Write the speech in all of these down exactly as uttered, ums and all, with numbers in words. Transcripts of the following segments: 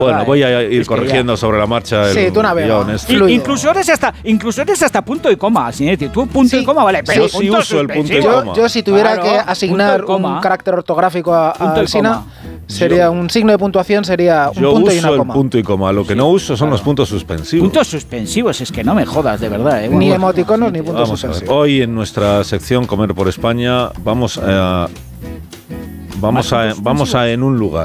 Bueno, voy a ir corrigiendo sobre la marcha el sí, tú navegas. Incluso eres hasta, incluso eres hasta punto y coma, Sinetti. Tú punto sí. y coma, vale. Pero yo sí uso el punto y yo, coma. Yo si tuviera claro, que asignar un carácter ortográfico a, a Alsina, sería yo, un signo de puntuación, sería un yo punto y una uso coma. el punto y coma. Lo que sí, no uso son claro. los puntos suspensivos. Puntos suspensivos, es que no me jodas, de verdad. ¿eh? Ni bueno, emoticonos sí, ni puntos vamos suspensivos. A ver. Hoy en nuestra sección Comer por España vamos a vamos a vamos a en un lugar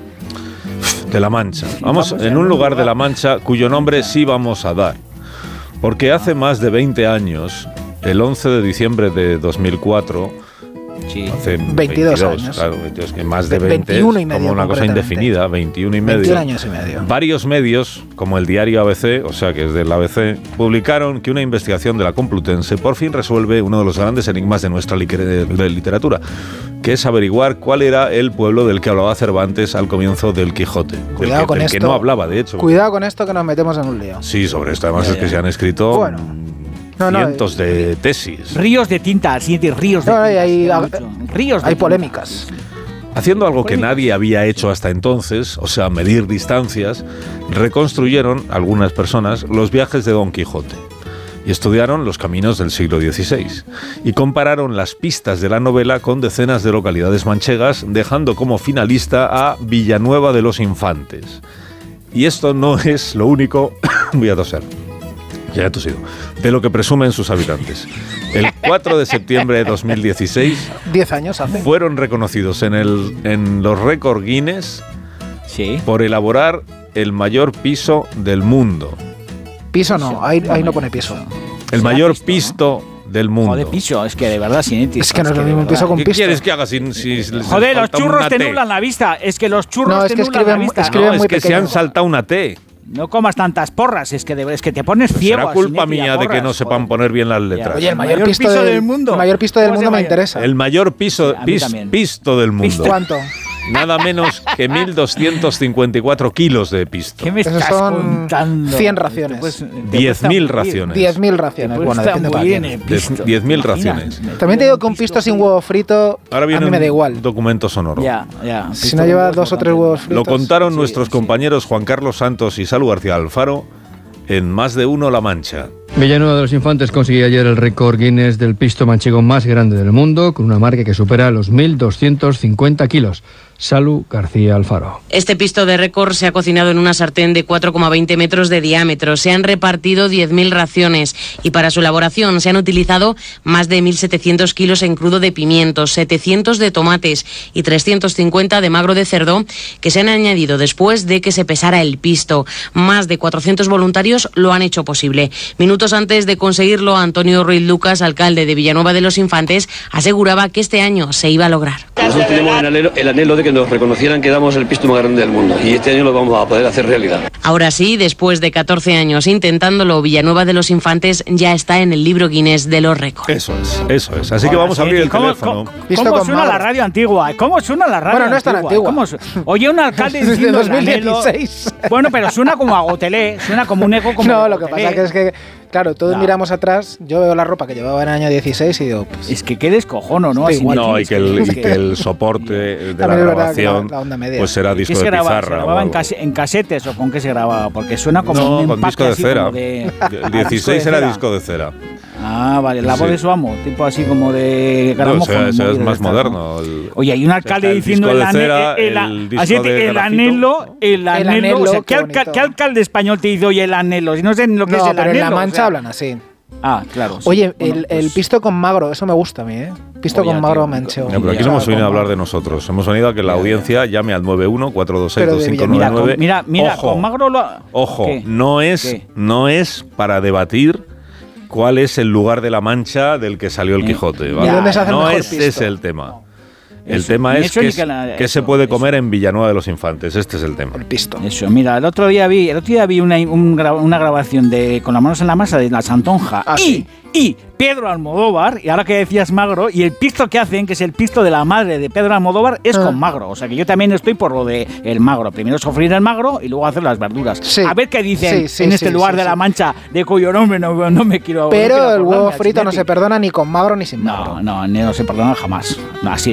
de La Mancha. Vamos en un lugar de La Mancha cuyo nombre sí vamos a dar. Porque hace más de veinte años, el once de diciembre de dos mil cuatro, sí. hace veintidós, veintidós años. Claro, veintidós, que más de veinte, veintiuno y medio, como una cosa indefinida, veintiuno y medio. veintiún años y medio. Varios medios, como el diario A B C, o sea que es del A B C, publicaron que una investigación de la Complutense por fin resuelve uno de los grandes enigmas de nuestra literatura, que es averiguar cuál era el pueblo del que hablaba Cervantes al comienzo del Quijote. Cuidado del que, con del esto. que no hablaba, de hecho. Cuidado con esto que nos metemos en un lío. Sí, sobre esto además ya, es ya. que se han escrito bueno, no, no, cientos de tesis. Ríos de tinta, siete ríos de no, tinta. Hay, hay, ríos de hay tinta. polémicas. Haciendo algo que nadie había hecho hasta entonces, o sea, medir distancias, reconstruyeron algunas personas los viajes de Don Quijote. Y estudiaron los caminos del siglo dieciséis y compararon las pistas de la novela con decenas de localidades manchegas, dejando como finalista a Villanueva de los Infantes. Y esto no es lo único, voy a toser, ya he tosido, de lo que presumen sus habitantes. El cuatro de septiembre de dos mil dieciséis, diez años hace, fueron reconocidos en, el, en los récord Guinness sí. por elaborar el mayor piso del mundo. Piso no, ahí, ahí no pone piso. El mayor pisto, pisto ¿no? del mundo. Joder, piso, es que de verdad, Sinetti. Es que no es lo mismo un piso con piso. ¿Qué quieres que haga sin, si Joder, los churros te nublan la vista. Es que los churros no, es te que nublan escriben, la vista. Escriben no, muy es que pequeño. se han saltado una T. No comas tantas porras, es que, de, es que te pones ciego. Será culpa Sinetti, mía de que no sepan joder. poner bien las letras. Oye, el mayor, el mayor piso, piso del, del mundo. El mayor pisto del mundo me interesa. El mayor piso, sí, pis, pisto del mundo. ¿Cuánto? Nada menos que mil doscientos cincuenta y cuatro kilos de pisto. ¿Qué me estás Esos son contando? cien raciones. diez mil raciones. diez mil raciones. Bueno, depende para quién. diez mil raciones. También te digo que un pisto sin huevo frito ahora viene a mí me da igual. Un documento sonoro. Ya, ya. Si no lleva dos o tres huevos fritos. Lo contaron sí, nuestros sí. compañeros Juan Carlos Santos y Salud García Alfaro en Más de Uno La Mancha. Villanueva de los Infantes consiguió ayer el récord Guinness del pisto manchego más grande del mundo, con una marca que supera los mil doscientos cincuenta kilos. Salud García Alfaro. Este pisto de récord se ha cocinado en una sartén de cuatro coma veinte metros de diámetro. Se han repartido diez mil raciones y para su elaboración se han utilizado más de mil setecientos kilos en crudo de pimientos, setecientos de tomates y trescientos cincuenta de magro de cerdo que se han añadido después de que se pesara el pisto. Más de cuatrocientos voluntarios lo han hecho posible. Minutos antes de conseguirlo, Antonio Ruiz Lucas, alcalde de Villanueva de los Infantes, aseguraba que este año se iba a lograr. Nosotros tenemos el anhelo, el anhelo de que nos reconocieran que damos el pisto más grande del mundo y este año lo vamos a poder hacer realidad. Ahora sí, después de catorce años intentándolo, Villanueva de los Infantes ya está en el libro Guinness de los récords. Eso es, eso es. Así que vamos a abrir el ¿Cómo, teléfono. ¿Cómo, cómo suena la radio antigua? ¿Cómo suena la radio Bueno, no es tan antigua. antigua? Oye, un alcalde diciendo dos mil dieciséis. Bueno, pero suena como a Gotelé, suena como un eco como No, lo que pasa que es que, claro, todos no. miramos atrás, yo veo la ropa que llevaba en el año dieciséis y digo... Pues, es que qué descojono, ¿no? Así no, y que, el, y que el soporte de la grabación la, la media. pues será disco de grababa, pizarra. ¿Se grababa en, case, en casetes o con qué se grababa? Porque suena como no, un con disco de cera. De, el dieciséis era disco de cera. Ah, vale, la voz sí. de su amo, tipo así como de gramófono. No, o sea, es más moderno. El, Oye, hay un alcalde diciendo el, cera, el, el, el, así de el anhelo, el anhelo, el anhelo o sea, ¿qué, alca ¿qué alcalde español te dice, oye, el anhelo? Si no sé lo que no, es el pero anhelo. En La Mancha o sea, hablan así. Ah, claro. Sí. Oye, bueno, el, pues, el pisto con magro, eso me gusta a mí, ¿eh? Pisto Oye, con magro tío, manchego. No, pero aquí no hemos venido a hablar de nosotros. Hemos venido a que la audiencia llame al nueve uno cuatro dos seis dos cinco nueve nueve. Mira, mira, ojo, con magro lo... Ojo, ¿Qué? no es, ¿Qué? no es para debatir cuál es el lugar de la Mancha del que salió el Quijote. ¿vale? ¿Y dónde se hace el no mejor es pisto? ese el tema. El eso, tema es que, que, la, que eso, se puede eso. comer en Villanueva de los Infantes. Este es el tema. El pisto. Eso, mira, el otro día vi, el otro día vi una, un, una grabación de Con las manos en la masa de La Santonja. Ah, y, sí. y Pedro Almodóvar, y ahora que decías magro, y el pisto que hacen, que es el pisto de la madre de Pedro Almodóvar, es ah. con magro. O sea que yo también estoy por lo de el magro. Primero sofreír el magro y luego hacer las verduras. Sí. A ver qué dicen sí, sí, en este sí, lugar sí, de sí. La Mancha, de cuyo nombre no, no me quiero... Pero no quiero el huevo frito no se perdona ni con magro ni sin magro. No, no, no se perdona jamás. No, así de claro. Me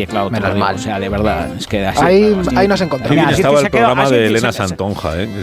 menos mal. O sea, de verdad, es que así, ahí, así, ahí nos encontramos. Qué bien estaba el programa de Elena Santonja, ¿eh?